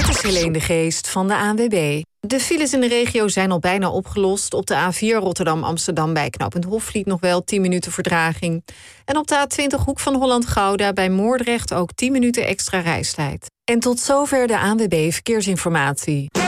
Dit is Helene de Geest van de ANWB. De files in de regio zijn al bijna opgelost. Op de A4 Rotterdam-Amsterdam bij knooppunt Hofvliet nog wel 10 minuten vertraging. En op de A20 Hoek van Holland-Gouda bij Moordrecht ook 10 minuten extra reistijd. En tot zover de ANWB Verkeersinformatie.